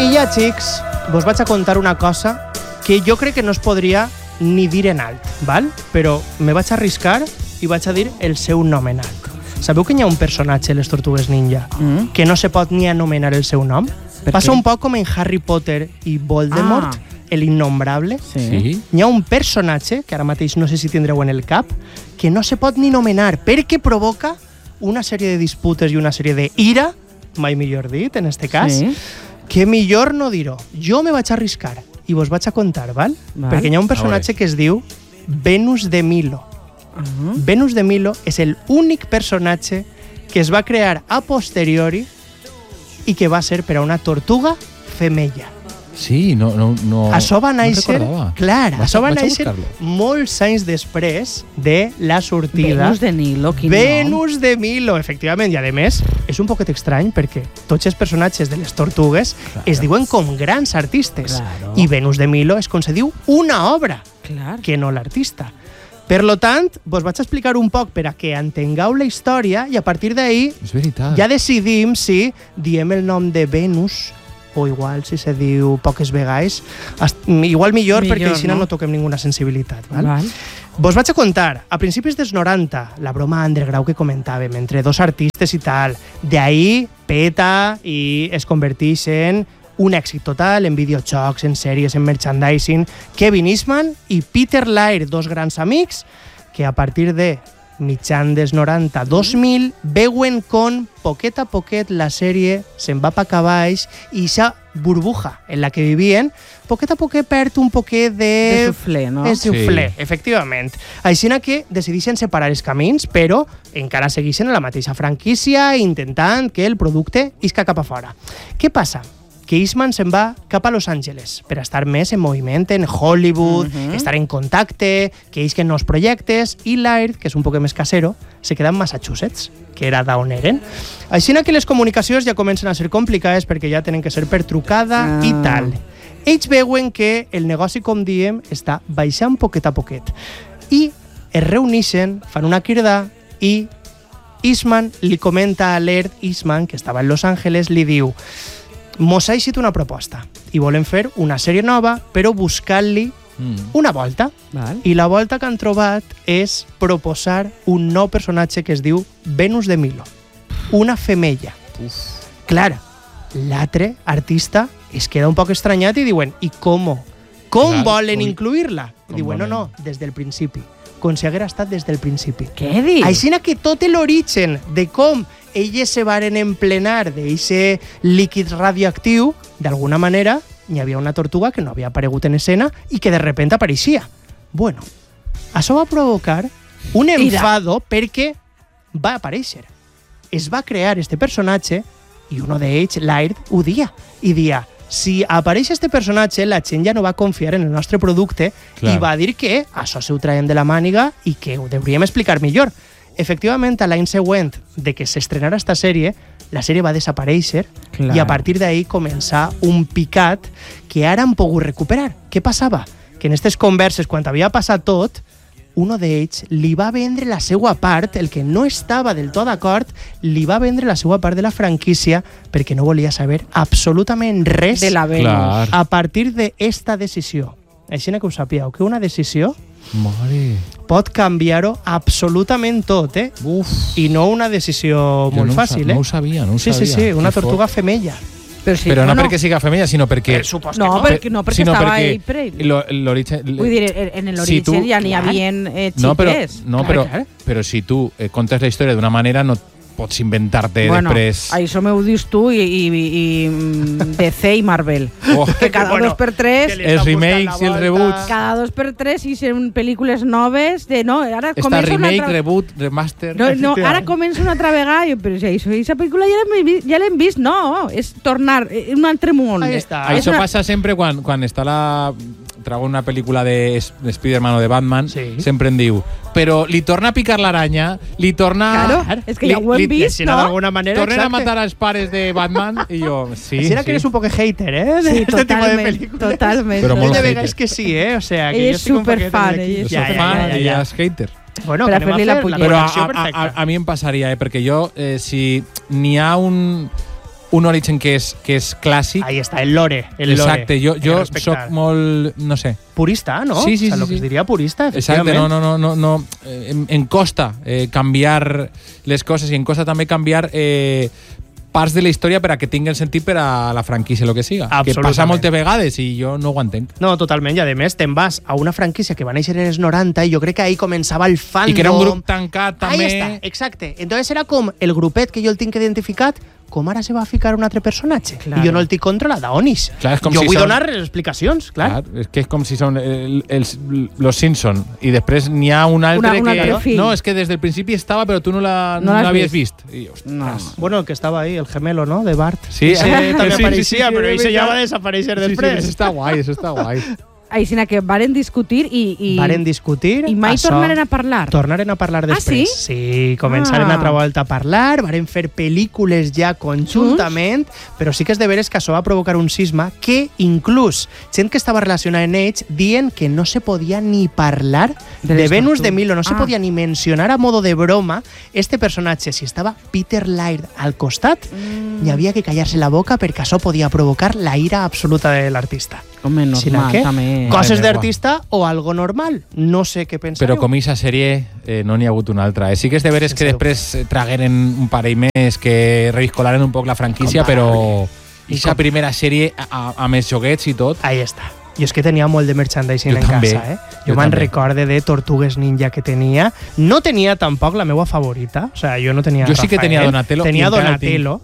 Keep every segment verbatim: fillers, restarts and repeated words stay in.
I ja, xics, vos vaig a contar una cosa que jo crec que no es podria ni dir en alt, val? Però me vaig arriscar i vaig a dir el seu nom en alt. Sabeu que hi ha un personatge a les Tortugues Ninja mm. que no se pot ni anomenar el seu nom? Passa un poc com en Harry Potter i Voldemort, ah. el innombrable. Sí. Hi ha un personatge, que ara mateix no sé si tindreu en el cap, que no se pot ni nomenar perquè provoca una sèrie de disputes i una sèrie d'ira, mai millor dit, en este cas, sí. que millor no dir-ho. Jo me vaig arriscar i vos vaig a contar, val? val? Perquè hi ha un personatge que es diu Venus de Milo. Uh-huh. Venus de Milo és el únic personatge que es va crear a posteriori i que va ser per a una tortuga femella. Sí, no, no, no, això va néixer, no clar, vas, això va néixer molts anys després de la sortida. Venus de Milo, quin Venus nom? de Milo, efectivament, i a més és un poquet estrany perquè tots els personatges de les tortugues claro. es diuen com grans artistes claro. i Venus de Milo és com se diu una obra, claro. que no l'artista. Per lo tant, vos vaig explicar un poc per a que entengueu la història i a partir d'ahí ja decidim si diem el nom de Venus o igual si se diu poques vegades, igual millor, millor perquè així no? no toquem ninguna sensibilitat. Val? Val. Vos vaig a contar, a principis dels noranta, la broma underground que comentàvem, entre dos artistes i tal, d'ahí peta i es converteix en un èxit total en videojocs, en sèries, en merchandising. Kevin Eastman i Peter Laird, dos grans amics, que a partir de mitjan dels noranta dos mil veuen com poquet a poquet la sèrie se'n va pa cavalls i aquesta burbuja en la que vivien poquet a poquet perd un poquet de... De suflé, no? De suflé, sí. efectivament. Així que decideixen separar els camins, però encara segueixen en la mateixa franquícia intentant que el producte isca cap a fora. Què passa? Que Eastman se'n va cap a Los Angeles per estar més en moviment en Hollywood, uh-huh. estar en contacte, que isquen nous projectes, i Laird, que és un poc més casero, se queda en Massachusetts, que era d'on eren. Així que les comunicacions ja comencen a ser complicades perquè ja tenen que ser per trucada uh. i tal. Ells veuen que el negoci, com diem, està baixant poquet a poquet. I es reuneixen, fan una crida i Eastman li comenta a Laird, Eastman, que estava en Los Angeles, li diu: mos ha eixit una proposta i volem fer una sèrie nova però buscant-li mm. una volta. Val. I la volta que han trobat és proposar un nou personatge que es diu Venus de Milo, una femella. Uf. Clar, l'altre artista es queda un poc estranyat i diuen: i com? Com Clar, volen ui. incluir-la? I diuen: no, no, des del principi, com si haguera estat des del principi. Què dius? Així que tot l'origen de com elles se varen emplenar d'eixe líquid radioactiu, d'alguna manera hi havia una tortuga que no havia aparegut en escena i que de repente apareixia. Bueno, això va provocar un enfado perquè va aparèixer. Es va crear este personatge i uno d'ells, Laird, ho dia. I dia, si apareix este personatge, la gent ja no va confiar en el nostre producte. Clar. I va dir que això se ho traiem de la màniga i que ho hauríem explicar millor. Efectivament, a l'any següent de que s'estrenara esta sèrie, la sèrie va desaparèixer Clar. i a partir d'ahí començar un picat que ara han pogut recuperar. Què passava? Que en aquestes converses, quan havia passat tot, uno d'ells li va vendre la seva part, el que no estava del tot d'acord, li va vendre la seva part de la franquícia perquè no volia saber absolutament res de la Venus a partir d'esta decisió. Així que ho sapíeu, que una decisió Mare. pot canviar-ho absolutament tot, eh? Uf. I no una decisió jo molt no fàcil, eh? No ho sabia, no ho sí, sabia. Sí, sí, una que tortuga fort. femella. Però, sí, però no, no perquè siga femella, sinó perquè... Per supòs no, que no. perquè, no, perquè sinó estava perquè ell pre... l'origen... Vull dir, en l'origen si tu, ja n'hi havia eh, xiquets. No, però, no, clar, però, clar. però si tu eh, contes la història d'una manera, no pots inventar-te bueno, després... això m'ho dius tu i, i, i D C i Marvel. Oh. Que cada bueno, dos per tres... Els remakes i els reboots... Cada dos per tres hicieron pel·lícules noves de... No, ara Està remake, altra... reboot, remaster... No, no, ara comença una altra vegada. Jo, però si aquesta pel·lícula ja l'hem ja l'hem vist. No, és tornar un altre món. Ahí està. Això una... passa sempre quan, quan està la... Trago una pel·lícula de Spider-Man o de Batman, sí. sempre em diu, però li torna a picar l'aranya, li torna... Claro, és que ja ho hem vist, no? D'alguna manera, tornen exacte. a matar als pares de Batman i jo... Sí, Així sí. que eres un poc hater, eh? De sí, este tipo de pel·lícules. Totalment. Però molt de hater. vegades que sí, eh? O sea, que ell jo és superfan. Jo soc fan i ella és hater. Bueno, per que anem a fer la la Però a, connexió a, perfecta. a, a mi em passaria, eh? Perquè jo, eh, si n'hi ha un... un origen que és, que és clàssic. Ahí està, el lore. El Exacte, lore. jo, jo soc molt, no sé... Purista, no? Sí, sí, o sea, sí. Lo que sí. es diria purista, Exacte, no, no, no, no, no. Em, em costa eh, canviar les coses i em costa també canviar eh, parts de la història per a que tinguen sentit per a la franquícia, el que siga. Que passa moltes vegades i jo no ho entenc. No, totalment, i a més te'n vas a una franquícia que va néixer en els noranta i jo crec que ahí començava el fandom. I que era un grup tancat també. Ahí està, exacte. Entonces era com el grupet que jo el tinc identificat, com ara se va ficar un altre personatge. Claro. I jo no el tinc controlat, on és? Clar, és com jo si vull són... donar explicacions, clar. clar. És que és com si són el, els, los Simpson i després n'hi ha un altre una, un que... altre fill. No, és que des del principi estava però tu no l'havies No no vist. vist. I, No. Bueno, el que estava ahí, el gemelo, ¿no? De Bart. Sí, ese eh, també sí, sí, apareixia, sí, sí, però sí, ese sí, ja sí. va desaparèixer Sí, sí, després. eso està guai, eso està guai. Així que varen discutir i... i Varen discutir. I mai això, tornaren a parlar. Tornaren a parlar després. Ah, sí? Sí, començaren Ah. a altra volta a parlar, varen fer pel·lícules ja conjuntament, però sí que és de veres que això va provocar un sisma que inclús gent que estava relacionada en ells dient que no se podia ni parlar De de, les Venus tortugues. de Milo, no se Ah. podia ni mencionar a modo de broma este personatge. Si estava Peter Laird al costat, Mm. hi havia que callar-se la boca perquè això podia provocar la ira absoluta de l'artista. Home, Sinó normal, que també. coses Mare meva. d'artista o algo normal. No sé què pensar. Però com aquesta sèrie eh, no n'hi ha hagut una altra. Eh? Sí que és de veres que Sense després eh, tragueren un parell més, que reviscolaren un poc la franquícia, però aquesta primera sèrie a, a, amb els joguets i tot... Ahí està. I és que tenia molt de merchandising Jo en també, casa, eh? jo Jo me'n també. recorde de Tortugues Ninja que tenia. No tenia tampoc la meva favorita. O sea, jo no tenia Jo sí que Rafael, tenia Donatello Tenia i encara el Donatello.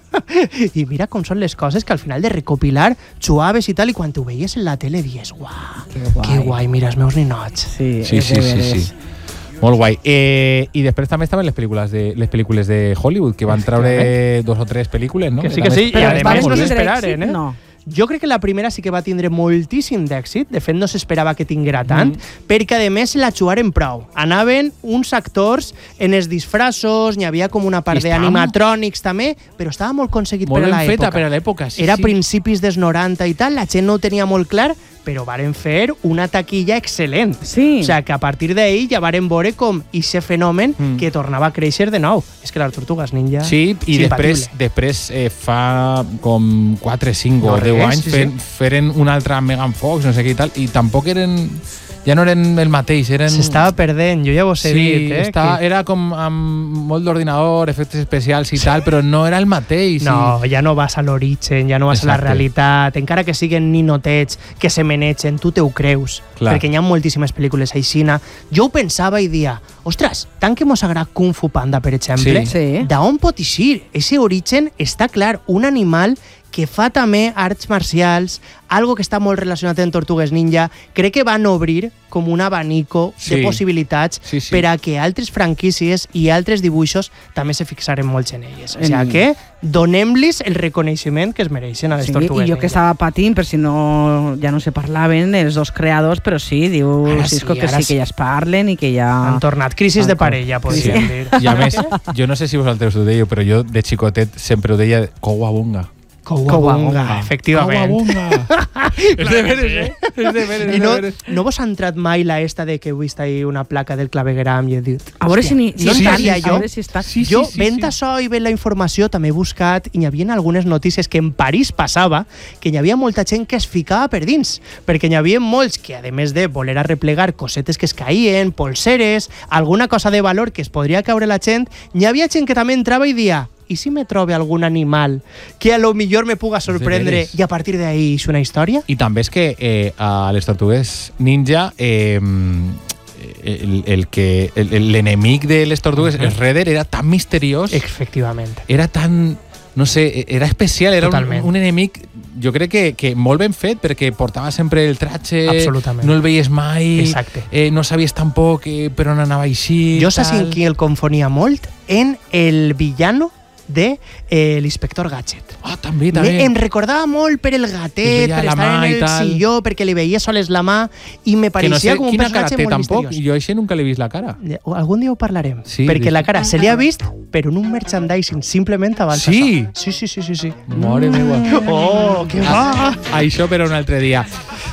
I mira com són les coses que al final de recopilar xuaves i tal, i quan t'ho veies en la tele dies, uau, Que guai. que guai, mira els meus ninots. Sí, Sí, és sí, de sí, veres. sí. Molt guai. Eh, I després també estaven les pel·lícules de les pel·lícules de Hollywood, que van treure dos o tres pel·lícules, no? Que sí, que també- sí, i Però a les més varen no tindre s'esperaren, èxit? eh? No. Jo crec que la primera sí que va tindre moltíssim d'èxit, de fet no s'esperava que tinguera tant, mm. perquè a més la jugaren prou. Anaven uns actors en els disfraços, n'hi havia com una part I estava- d'animatrònics també, però estava molt aconseguit Molt per a ben feta l'època. per a l'època, sí, Era sí. principis dels noranta i tal, la gent no ho tenia molt clar, però varen fer una taquilla excel·lent. Sí. O sigui, que a partir d'ahir ja varen veure com aquest fenomen Mm. que tornava a créixer de nou. És que les Tortugues Ninja... Sí, i imbatible. després, després eh, fa com quatre, cinc No, o deu res, anys sí, feren, feren un altre Megan Fox, no sé què i tal, i tampoc eren... Ja no eren el mateix, eren... S'estava perdent, jo ja vos he Sí, dit, eh? estava, que... era com amb molt d'ordinador, efectes especials i tal, però no era el mateix. No, ja no vas a l'origen, ja no vas Exacte. a la realitat, encara que siguen ninotets, que se menegen, tu te ho creus, Clar. perquè hi ha moltíssimes pel·lícules aixina. Jo ho pensava i dia, ostres, tant que mos agrada Kung Fu Panda, per exemple, Sí. Sí. d'on pot eixir? Ese origen està clar, un animal que fa també arts marcials, algo que està molt relacionat amb Tortugues Ninja, crec que van obrir com un abanico Sí. de possibilitats Sí, sí. per a que altres franquícies i altres dibuixos també se fixaren molt en elles. O sigui En- que donem-los el reconeixement que es mereixen a les Sí, Tortugues i jo que Ninja. estava patint, per si no, ja no se parlaven, els dos creadors, però sí, diu Ara Cisco sí, que ara sí, sí. que ja es parlen i que ja... Han tornat. Crisis de parella, podríem Sí. dir. I a més, jo no sé si vosaltres ho dèieu, però jo de xicotet sempre ho deia Cowabunga. Cowabunga, efectivament. Cowabunga. És de veres, eh? És de veres, I és no, de veres. no vos ha entrat mai la esta de que he vist ahí una placa del clavegueram i he dit... A veure si, ni, si no estan, estaria a jo. veure si estan. Sí, jo, sí, vent sí. això i veient la informació, també he buscat i hi havia algunes notícies que en París passava, que hi havia molta gent que es ficava per dins, perquè hi havia molts que, a més de voler arreplegar cosetes que es caïen, polseres, alguna cosa de valor que es podria caure la gent, hi havia gent que també entrava i dia i si me trobe algun animal que a lo millor me puga sorprendre veres. i a partir d'ahí és una història? I també és que eh, a les Tortugues Ninja eh, el, el que el- el- l'enemic de les Tortugues, el Redder, era tan misteriós, Efectivament. era tan... No sé, era especial, era un, Totalment. un enemic, jo crec que, que molt ben fet, perquè portava sempre el tratge, Absolutament. no el veies mai, Exacte. eh, no sabies tampoc eh, per on anava així. Jo saps en tal. qui el confonia molt? En el villano de eh, l'inspector Gadget. Ah, també, Me, també. em recordava molt per el Es gatet, veia per la estar mà en i el tal. silló, perquè li veia soles la mà i me que no pareixia sé com un quina cara personatge té molt tampoc, misteriós. jo així nunca l'he vist la cara. Eh, Algun dia ho parlarem, Sí, perquè dic- la cara se li ha vist, però en un merchandising simplement abans Sí? d'això. Sí, sí, sí, sí, sí. Mare meva. Oh, que va! Això per un altre dia.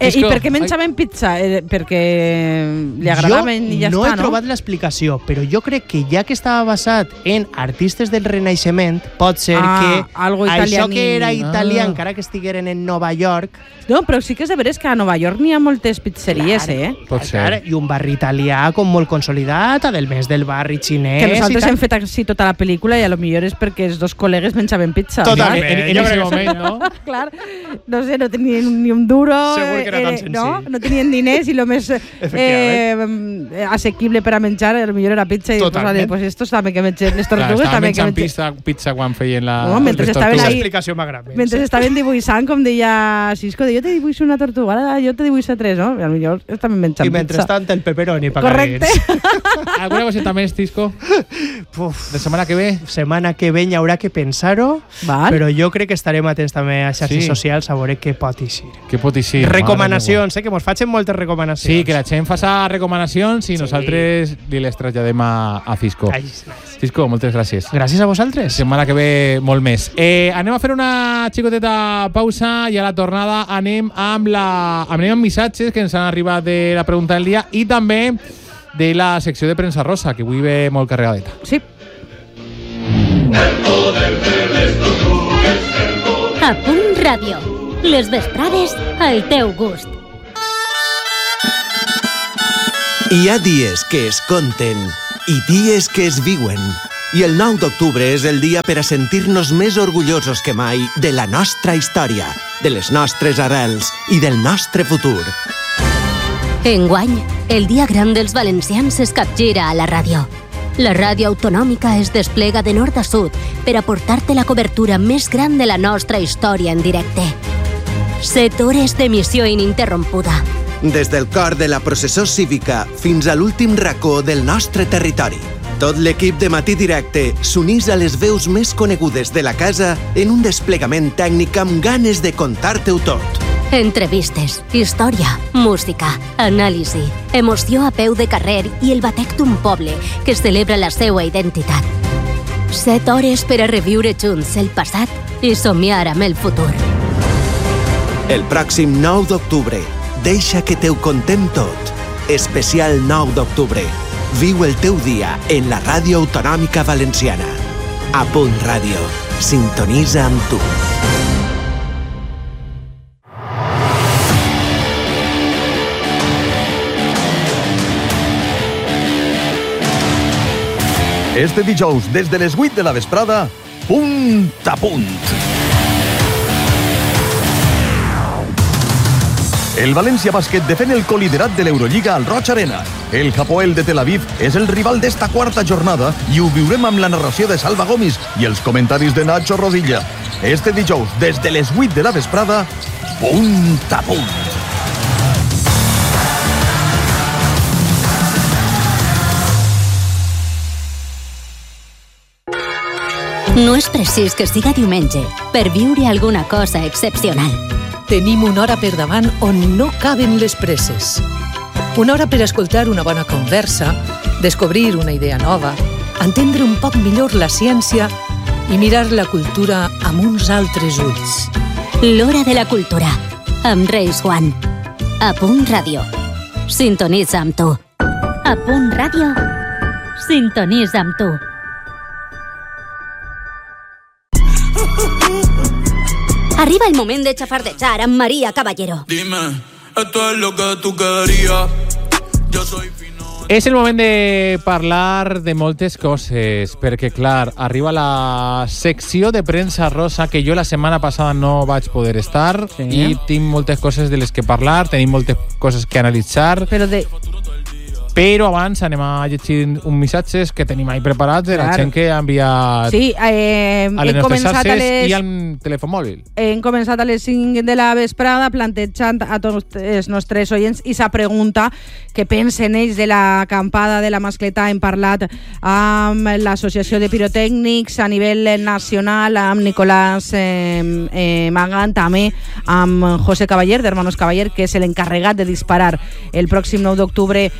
Eh, I per què menjaven pizza? Eh, perquè li agradaven i ja no està, no? No he trobat l'explicació, però jo crec que ja que estava basat en artistes del Renaixement, pot ser ah, que això italianí. que era italià, ah. encara que estigueren en Nova York... No, però sí que és de veres que a Nova York n'hi ha moltes pizzeries, clar, eh? Pot ser. Clar, i un barri italià com molt consolidat, a del més del barri xinès... Que nosaltres i hem fet així tota la pel·lícula i a lo millor és perquè els dos col·legues menjaven pizza. Totalment. En, en, en ese moment, no? Clar, no sé, no tenien ni un duro, Segur que era tan eh, senzill. no? no tenien diners i lo més eh, assequible per a menjar a lo millor era pizza i pues, vale, pues estos també que mengen les tortugues Clar, també que menjant mengen pizza, pizza quan feien la... No, mentre les estaven tortugues. ahí- explicació m'agrada. mentre estaven dibuixant, com deia Cisco, de jo te dibuixo una tortuga, ara jo te dibuixo tres, no? I a lo millor també menjant I pizza. mentrestant el pepperoni per Correcte. Alguna coseta més, Tisco? Uf, De setmana que ve? setmana que ve hi haurà que pensar-ho, Val. però jo crec que estarem atents també a xarxes Sí. socials a veure què pot eixir. Què pot eixir? Recomanacions, eh, que mos facin moltes recomanacions. Sí, que la gent faça recomanacions i Sí. nosaltres li les traslladem a, a Cisco. Ai, nice. Cisco, moltes gràcies. Gràcies a vosaltres. Setmana que ve molt més. Eh, anem a fer una xicoteta pausa i a la tornada anem amb, la, anem amb missatges que ens han arribat de la pregunta del dia i també de la secció de premsa rosa, que avui ve molt carregadeta. Sí. A Punt Ràdio. Les vesprades al teu gust. Hi ha dies que es conten i dies que es viuen. I el nou d'octubre és el dia per a sentir-nos més orgullosos que mai de la nostra història, de les nostres arrels i del nostre futur. Enguany, el dia gran dels valencians es capgira a la ràdio. La ràdio autonòmica es desplega de nord a sud per aportar-te la cobertura més gran de la nostra història en directe. Set hores d'emissió ininterrompuda. Des del cor de la processó cívica fins a l'últim racó del nostre territori. Tot l'equip de Matí Directe s'unís a les veus més conegudes de la casa en un desplegament tècnic amb ganes de contar-te-ho tot. Entrevistes, història, música, anàlisi, emoció a peu de carrer i el batec d'un poble que celebra la seva identitat. Set hores per a reviure junts el passat i somiar amb el futur. El pròxim nou d'octubre, deixa que te ho contem tot. Especial nou d'octubre. Viu el teu dia en la ràdio autonòmica valenciana. A Punt Ràdio. Sintonitza amb tu. Este dijous, des de les vuit de la vesprada, Punt a Punt. El València Bàsquet defèn el coliderat de l'Eurolliga al Roig Arena. El Hapoel de Tel Aviv és el rival d'esta quarta jornada i ho viurem amb la narració de Salva Gomis i els comentaris de Nacho Rodilla. Este dijous, des de les vuit de la vesprada, Punt a Punt. No és precís que siga diumenge per viure alguna cosa excepcional. Tenim una hora per davant on no caben les presses. Una hora per escoltar una bona conversa, descobrir una idea nova, entendre un poc millor la ciència i mirar la cultura amb uns altres ulls. L'Hora de la Cultura, amb Reis Juan. A Punt Ràdio. Sintonitza amb tu. A Punt Ràdio. Sintonitza amb tu. Arriba el moment de xafardejar amb Maria Caballero. Dime, esto es lo que tú querías. Yo soy fino. És el moment de parlar de moltes coses, perquè, clar, arriba la secció de premsa rosa, que jo la setmana passada no vaig poder estar, Sí. i tinc moltes coses de les que parlar, tenim moltes coses que analitzar, Però de... però abans anem a llegir uns missatges que tenim ahí preparats de la Clar. gent que ha enviat Sí, eh, a les hem nostres començat a xarxes les... i al telèfon mòbil. Hem començat a les cinc de la vesprada plantejant a tots els nostres oients i sa pregunta què pensen ells de l'acampada de la mascleta. Hem parlat amb l'Associació de Pirotècnics a nivell nacional, amb Nicolás eh, eh, Magan, també amb José Cavaller, d'Hermanos Cavaller, que és l'encarregat de disparar el pròxim nou d'octubre a la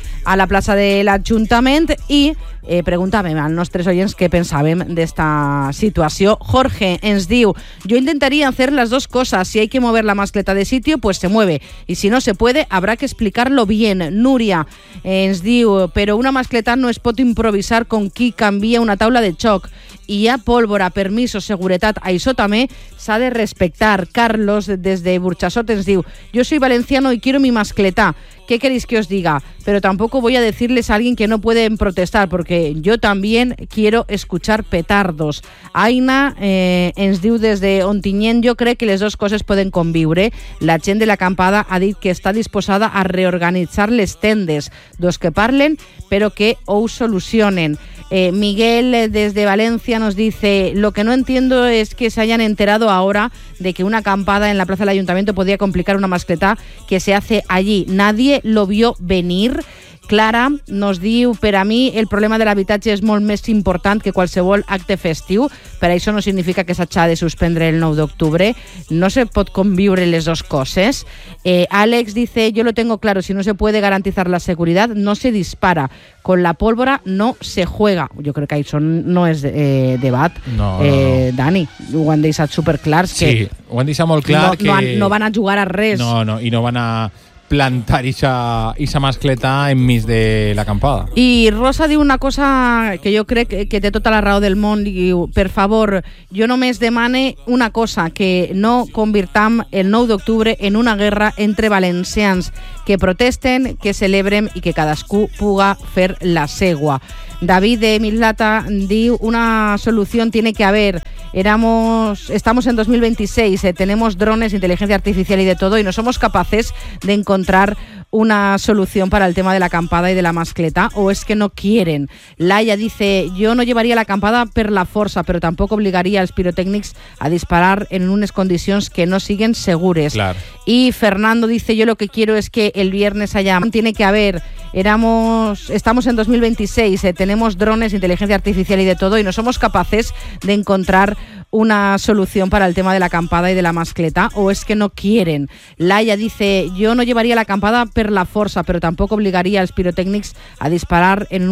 la plaça de l'Ajuntament i eh, preguntàvem als nostres oients què pensàvem d'esta situació. Jorge ens diu, yo intentaría hacer las dos cosas, si hay que mover la mascleta de sitio, pues se mueve, y si no se puede, habrá que explicarlo bien. Núria ens diu, però una mascleta no es pot improvisar con qui canvia una taula de xoc. Hi ha pólvora, permiso, seguretat, això també s'ha de respectar. Carlos, desde Burchasot, ens diu, yo soy valenciano y quiero mi mascleta. ¿Qué queréis que os diga? Pero tampoco voy a decirles a alguien que no pueden protestar, porque yo también quiero escuchar petardos. Aina eh, ens diu des de Ontinyent, jo crec que les dues coses poden conviure. La gent de l'acampada ha dit que està disposada a reorganitzar les tendes. Dos que parlen, però que ho solucionen. Eh, Miguel desde Valencia nos dice, lo que no entiendo es que se hayan enterado ahora de que una acampada en la plaza del ayuntamiento podía complicar una mascleta que se hace allí. Nadie lo vio venir. Clara nos diu, per a mi el problema de l'habitatge és molt més important que qualsevol acte festiu, per això no significa que s'ha de suspendre el nou d'octubre, no se pot conviure les dos coses. Eh, Àlex dice, yo lo tengo claro, si no se puede garantizar la seguridad, no se dispara, con la pólvora no se juega. Jo crec que això no és eh, debat, no, eh, no, no. Dani, ho han deixat superclars, que sí, ho han deixat molt clar, no, que no, han, no van a jugar a res. No, no, i no van a plantar ixa, ixa mascleta enmig de l'acampada. I Rosa diu una cosa que jo crec que té tota la raó del món. Diu, per favor, jo només demane una cosa, que no convirtam el nou d'octubre en una guerra entre valencians, que protesten, que celebren i que cadascú puga fer la segua. David de Mislata diu, una solución tiene que haber. Éramos, estamos en dos mil veintiséis, eh, tenemos drones, inteligencia artificial y de todo, y no somos capaces de encontrar una solución para el tema de la acampada y de la mascleta, o es que no quieren. Laia dice, yo no llevaría la acampada per la força, però tampoc obligaria els pirotècnics a disparar en unes condicions que no siguen segures. Claro. Y Fernando dice, yo lo que quiero es que el viernes haya, tiene que haber, éramos, estamos en dos mil veintiséis, eh, tenemos drones, inteligencia artificial y de todo, y no somos capaces de encontrar una solución para el tema de la acampada y de la mascleta, o es que no quieren. Laia dice, yo no llevaría la acampada per la força, però tampoc obligaria els pirotècnics a disparar en